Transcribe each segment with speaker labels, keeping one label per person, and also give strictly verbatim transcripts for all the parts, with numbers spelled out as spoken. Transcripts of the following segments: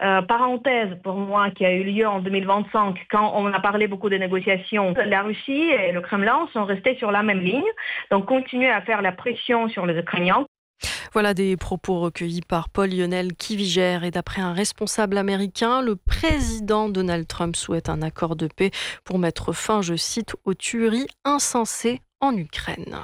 Speaker 1: Euh, parenthèse pour moi qui a eu lieu en deux mille vingt-cinq, quand on a parlé beaucoup des négociations, la Russie et le Kremlin sont restés sur la même ligne, donc continuer à faire la pression sur les Ukrainiens.
Speaker 2: Voilà des propos recueillis par Paul Lionel Kiviger. Et d'après un responsable américain, le président Donald Trump souhaite un accord de paix pour mettre fin, je cite, aux tueries insensées en Ukraine.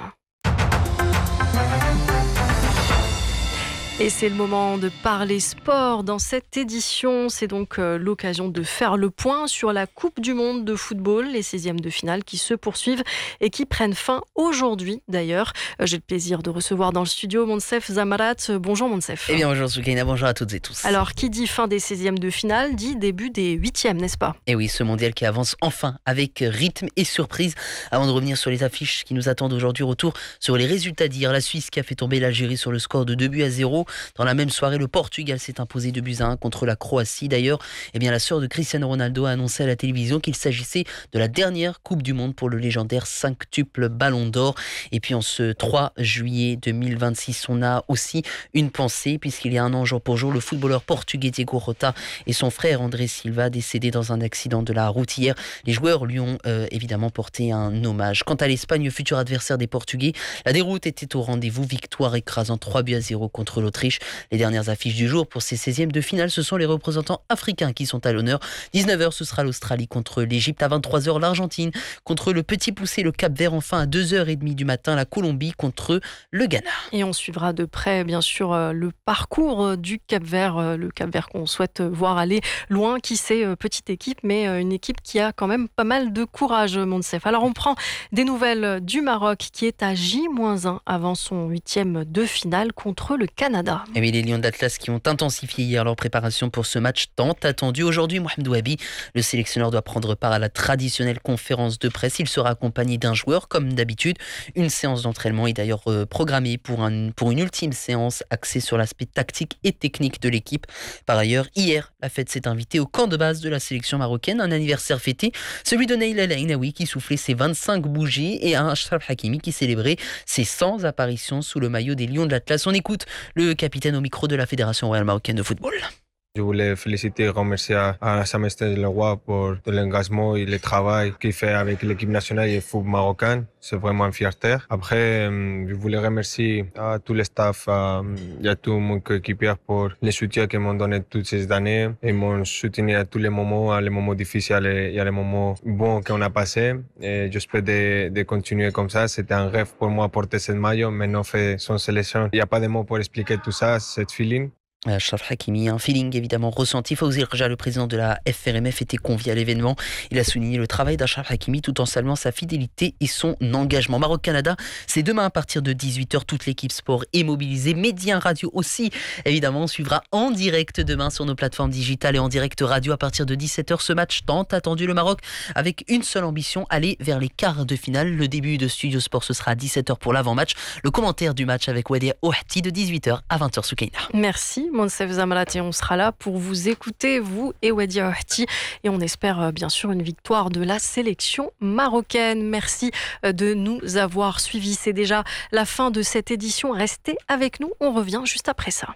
Speaker 2: Et c'est le moment de parler sport dans cette édition. C'est donc euh, l'occasion de faire le point sur la Coupe du Monde de football, les seizièmes de finale qui se poursuivent et qui prennent fin aujourd'hui d'ailleurs. Euh, j'ai le plaisir de recevoir dans le studio Monsef Zamarat. Bonjour Monsef.
Speaker 3: Eh bien bonjour Soukaina, bonjour à toutes et tous.
Speaker 2: Alors qui dit fin des seizièmes de finale dit début des huitièmes, n'est-ce pas ?
Speaker 3: Et oui, ce mondial qui avance enfin avec rythme et surprise. Avant de revenir sur les affiches qui nous attendent aujourd'hui, retour sur les résultats d'hier. La Suisse qui a fait tomber l'Algérie sur le score de deux buts à zéro. Dans la même soirée, le Portugal s'est imposé deux buts à un contre la Croatie. D'ailleurs, eh bien, la sœur de Cristiano Ronaldo a annoncé à la télévision qu'il s'agissait de la dernière Coupe du Monde pour le légendaire cinqutuple Ballon d'Or. Et puis en ce trois juillet deux mille vingt-six, on a aussi une pensée puisqu'il y a un an jour pour jour, le footballeur portugais Diego Rota et son frère André Silva décédés dans un accident de la route hier. Les joueurs lui ont euh, évidemment porté un hommage. Quant à l'Espagne, futur adversaire des Portugais, la déroute était au rendez-vous. Victoire écrasante trois buts à zéro contre l'Autriche. Les dernières affiches du jour pour ces seizièmes de finale, ce sont les représentants africains qui sont à l'honneur. dix-neuf heures, ce sera l'Australie contre l'Égypte. À vingt-trois heures, l'Argentine contre le petit poussé, le Cap-Vert. Enfin, à deux heures trente du matin, la Colombie contre le Ghana.
Speaker 2: Et on suivra de près, bien sûr, le parcours du Cap-Vert. Le Cap-Vert qu'on souhaite voir aller loin. Qui sait, petite équipe, mais une équipe qui a quand même pas mal de courage, Monsef. Alors, on prend des nouvelles du Maroc qui est à J moins un avant son huitième de finale contre le Canada.
Speaker 3: Et oui, les Lions d'Atlas qui ont intensifié hier leur préparation pour ce match tant attendu. Aujourd'hui, Mohamed Ouabi, le sélectionneur, doit prendre part à la traditionnelle conférence de presse. Il sera accompagné d'un joueur, comme d'habitude. Une séance d'entraînement est d'ailleurs programmée pour, un, pour une ultime séance axée sur l'aspect tactique et technique de l'équipe. Par ailleurs, hier, la fête s'est invitée au camp de base de la sélection marocaine. Un anniversaire fêté, celui de Naïla Lainaoui qui soufflait ses vingt-cinq bougies et un Achraf Hakimi qui célébrait ses cent apparitions sous le maillot des Lions de l'Atlas. On écoute le capitaine au micro de la Fédération royale marocaine de football.
Speaker 4: Je voulais féliciter et remercier à, à Sa Majesté le Roi pour l'engagement et le travail qu'il fait avec l'équipe nationale et le football marocain. C'est vraiment une fierté. Après, je voulais remercier à tout le staff à, et à tout mon coéquipier pour le soutien qu'ils m'ont donné toutes ces années et m'ont soutenu à tous les moments, à les moments difficiles et à les moments bons qu'on a passés. Et j'espère de, de continuer comme ça. C'était un rêve pour moi porter cette maillot, mais non fait son sélection. Il n'y a pas de mots pour expliquer tout ça, cette feeling.
Speaker 3: Achraf Hakimi, un feeling évidemment ressenti. Fawzi Rja, le président de la F R M F, était convié à l'événement. Il a souligné le travail d'Achraf Hakimi tout en saluant sa fidélité et son engagement. Maroc-Canada, c'est demain à partir de dix-huit heures. Toute l'équipe sport est mobilisée. Média Radio aussi, évidemment, on suivra en direct demain sur nos plateformes digitales et en direct radio à partir de dix-sept heures. Ce match tant attendu, le Maroc, avec une seule ambition, aller vers les quarts de finale. Le début de Studio Sport, ce sera à dix-sept heures pour l'avant-match. Le commentaire du match avec Wadia Ouahti de dix-huit heures à vingt heures. Soukaina.
Speaker 2: Merci. Monsef Zamarat, et on sera là pour vous écouter, vous et Wadia Ouahti, et on espère bien sûr une victoire de la sélection marocaine. Merci de nous avoir suivis. C'est déjà la fin de cette édition. Restez avec nous, on revient juste après ça.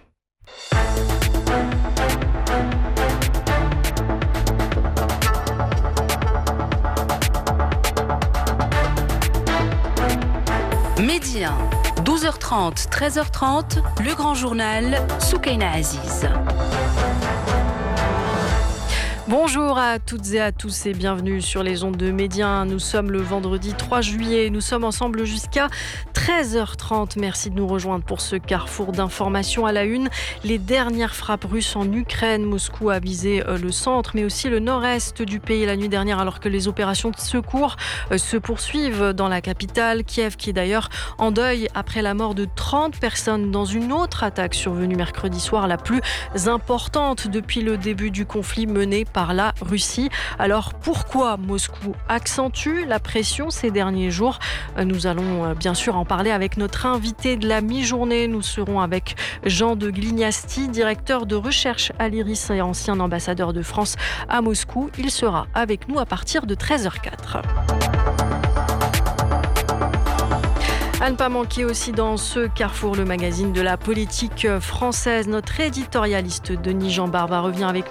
Speaker 5: Média, douze heures trente, treize heures trente, le grand journal, Soukaina Aziz.
Speaker 2: Bonjour à toutes et à tous et bienvenue sur les ondes de Média. Nous sommes le vendredi trois juillet. Nous sommes ensemble jusqu'à treize heures trente. Merci de nous rejoindre pour ce carrefour d'informations à la une. Les dernières frappes russes en Ukraine. Moscou a visé le centre, mais aussi le nord-est du pays la nuit dernière, alors que les opérations de secours se poursuivent dans la capitale, Kiev, qui est d'ailleurs en deuil après la mort de trente personnes dans une autre attaque survenue mercredi soir, la plus importante depuis le début du conflit mené par la Russie. Alors pourquoi Moscou accentue la pression ces derniers jours ? Nous allons bien sûr en parler avec notre invité de la mi-journée. Nous serons avec Jean de Glignasti, directeur de recherche à l'IRIS et ancien ambassadeur de France à Moscou. Il sera avec nous à partir de treize heures quatre. À ne pas manquer aussi dans ce carrefour, le magazine de la politique française. Notre éditorialiste Denis Jean Barba revient avec nous